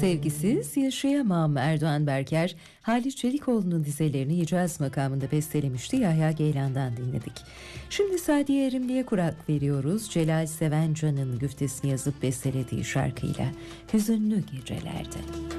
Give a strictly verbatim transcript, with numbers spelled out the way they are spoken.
Sevgisiz yaşayamam Erdoğan Berker, Halit Çelikoğlu'nun dizelerini Hicaz makamında bestelemişti. Yahya Geylan'dan dinledik. Şimdi Sadiye Erimli'ye kurak veriyoruz. Celal Sevencan'ın güftesini yazıp bestelediği şarkıyla Hüzünlü Gecelerde.